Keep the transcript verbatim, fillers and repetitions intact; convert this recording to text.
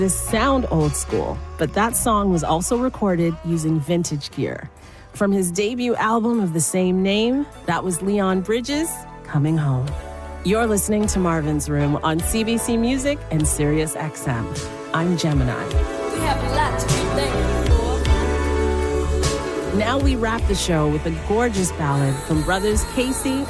This sound old school, but that song was also recorded using vintage gear. From his debut album of the same name, that was Leon Bridges, Coming Home. You're listening to Marvin's Room on C B C Music and Sirius X M. I'm Gemini. We have a lot to be thankful for. Now we wrap the show with a gorgeous ballad from brothers Casey